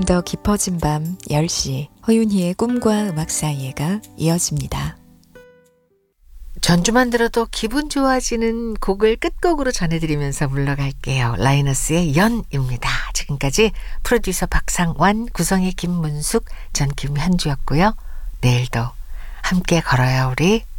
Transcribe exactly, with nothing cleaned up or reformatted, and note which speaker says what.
Speaker 1: 더 깊어진 밤 열 시 허윤희의 꿈과 음악 사이에가 이어집니다. 전주만 들어도 기분 좋아지는 곡을 끝곡으로 전해드리면서 물러갈게요. 라이너스의 연입니다. 지금까지 프로듀서 박상완, 구성의 김문숙, 전 김현주였고요. 내일도 함께 걸어요 우리.